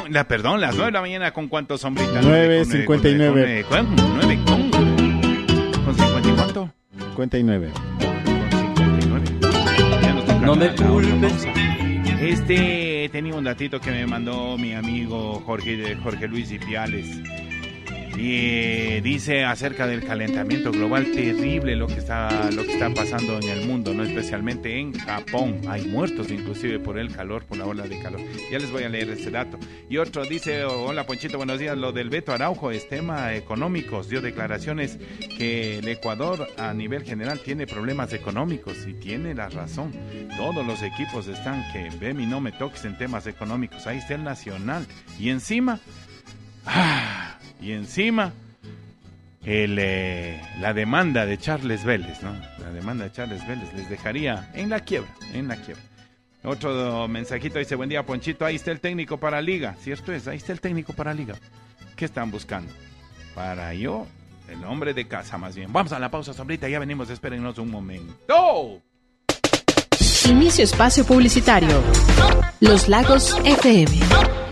Perdón, las 9 de la mañana, ¿con cuánto, Sombrita? 9:59. ¿Con 50 y cuánto? 59. Con 59. Ya nos toca No me la otra culpes. pausa. Tenía un datito que me mandó mi amigo Jorge Luis Ipiales. Y dice acerca del calentamiento global, terrible lo que está pasando en el mundo, no, especialmente en Japón. Hay muertos inclusive por el calor, por la ola de calor. Ya les voy a leer ese dato. Y otro dice: hola Ponchito, buenos días. Lo del Beto Araujo es tema económicos. Dio declaraciones que el Ecuador a nivel general tiene problemas económicos, y tiene la razón. Todos los equipos están que ven y no me toques en temas económicos. Ahí está el Nacional. Y encima la demanda de Charles Vélez, ¿no? La demanda de Charles Vélez les dejaría en la quiebra. Otro mensajito dice: buen día, Ponchito, ahí está el técnico para Liga. Cierto es, ahí está el técnico para Liga. ¿Qué están buscando? Para yo, el hombre de casa más bien. Vamos a la pausa, Sombrita, ya venimos, espérennos un momento. Inicio espacio publicitario. Los Lagos FM.